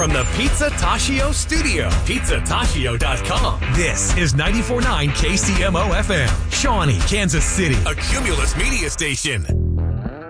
from the Pizza Tashio studio. PizzaTashio.com. This is 94.9 KCMO FM, Shawnee, Kansas City, a Cumulus media station.